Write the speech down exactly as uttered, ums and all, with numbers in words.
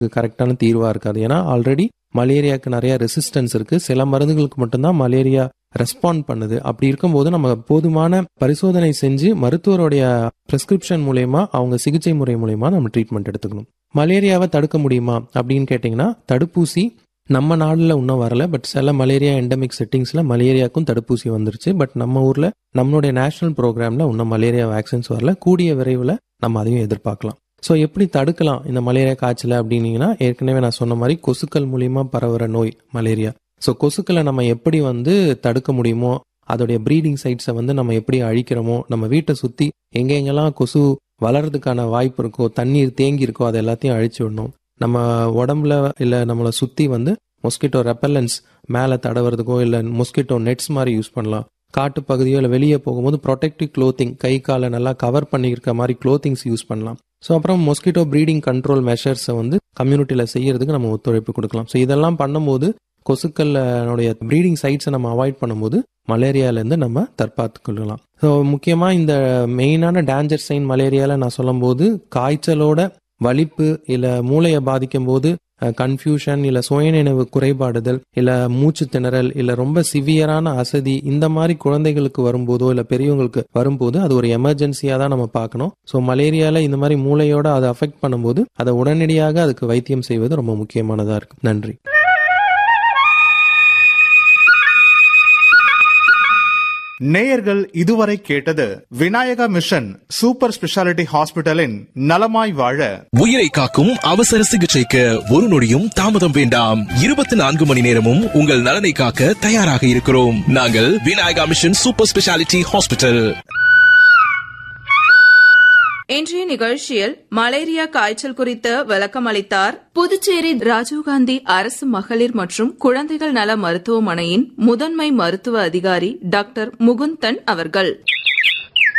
கரெக்டான தீர்வா இருக்காது. ஏன்னா ஆல்ரெடி மலேரியாவுக்கு நிறைய ரெசிஸ்டன்ஸ் இருக்கு. சில மருந்துகளுக்கு மட்டும்தான் மலேரியா ரெஸ்பாண்ட் பண்ணுது. அப்படி இருக்கும்போது நம்ம போதுமான பரிசோதனை செஞ்சு மருத்துவருடைய பிரிஸ்கிரிப்ஷன் மூலயமா அவங்க சிகிச்சை முறை மூலயமா நம்ம ட்ரீட்மெண்ட் எடுத்துக்கணும். மலேரியாவை தடுக்க முடியுமா அப்படின்னு கேட்டிங்கன்னா, தடுப்பூசி நம்ம நாடுல இன்னும் வரல. பட் சில மலேரியா எண்டமிக் செட்டிங்ஸ்ல மலேரியாவுக்கும் தடுப்பூசி வந்துருச்சு. பட் நம்ம ஊர்ல நம்மளுடைய நேஷனல் ப்ரோக்ராம்ல இன்னும் மலேரியா வேக்சின்ஸ் வரல. கூடிய விரைவில் நம்ம அதையும் எதிர்பார்க்கலாம். ஸோ எப்படி தடுக்கலாம் இந்த மலேரியா காய்ச்சலை அப்படின்னீங்கன்னா, ஏற்கனவே நான் சொன்ன மாதிரி கொசுக்கள் மூலியமா பரவுற நோய் மலேரியா. ஸோ கொசுக்களை நம்ம எப்படி வந்து தடுக்க முடியுமோ, அதோடைய ப்ரீடிங் சைட்ஸை வந்து நம்ம எப்படி அழிக்கிறோமோ, நம்ம வீட்டை சுற்றி எங்கெங்கெல்லாம் கொசு வளர்றதுக்கான வாய்ப்பு இருக்கோ, தண்ணீர் தேங்கி இருக்கோ, அதை எல்லாத்தையும் அழிச்சு விடணும். நம்ம உடம்புல இல்லை நம்மளை சுற்றி வந்து மொஸ்கிட்டோ ரெப்பல்லன்ஸ் மேலே தடவுறதுக்கோ இல்லை மொஸ்கிட்டோ நெட்ஸ் மாதிரி யூஸ் பண்ணலாம். காட்டு பகுதியோ இல்லை வெளியே போகும்போது ப்ரொடெக்டிவ் க்ளோத்திங், கை காலை நல்லா கவர் பண்ணியிருக்க மாதிரி க்ளோத்திங்ஸ் யூஸ் பண்ணலாம். ஸோ அப்புறம் மொஸ்கிட்டோ ப்ரீடிங் கண்ட்ரோல் மெஷர்ஸை வந்து கம்யூனிட்டியில் செய்யறதுக்கு நம்ம ஒத்துழைப்பு கொடுக்கலாம். ஸோ இதெல்லாம் பண்ணும்போது கொசுக்களுடைய ப்ரீடிங் சைட்ஸை நம்ம அவாய்ட் பண்ணும்போது மலேரியாவிலேருந்து நம்ம தற்காத்து கொள்ளலாம். ஸோ முக்கியமாக இந்த மெயினான டேஞ்சர் சைன் மலேரியாவில் நான் சொல்லும்போது காய்ச்சலோட வலிப்பு இல்லை மூளையை பாதிக்கும் போது கன்ஃபியூஷன் இல்லை சுயநினைவு குறைபாடுதல் இல்லை மூச்சு திணறல் இல்லை ரொம்ப சிவியரான அசதி, இந்த மாதிரி குழந்தைகளுக்கு வரும்போதோ இல்லை பெரியவங்களுக்கு வரும்போது அது ஒரு எமர்ஜென்சியாக தான் நம்ம பார்க்கணும். ஸோ மலேரியாவில் இந்த மாதிரி மூளையோட அதை அஃபெக்ட் பண்ணும்போது அதை உடனடியாக அதுக்கு வைத்தியம் செய்வது ரொம்ப முக்கியமானதாக இருக்கு. நன்றி. நேயர்கள் இதுவரை கேட்டது விநாயகா மிஷன் சூப்பர் ஸ்பெஷாலிட்டி ஹாஸ்பிட்டலின் நலமாய் வாழ. உயிரை காக்கும் அவசர சிகிச்சைக்கு ஒரு நொடியும் தாமதம் வேண்டாம். இருபத்தி நான்கு மணி நேரமும் உங்கள் நலனை காக்க தயாராக இருக்கிறோம். நாங்கள் Vinayaka mission super speciality hospital. இன்றைய நிகழ்ச்சியில் மலேரியா காய்ச்சல் குறித்து விளக்கம் அளித்தார் புதுச்சேரி ராஜீவ்காந்தி அரசு மகளிர் மற்றும் குழந்தைகள் நல மருத்துவமனையின் முதன்மை மருத்துவ அதிகாரி டாக்டர் முகுந்தன் அவர்கள்.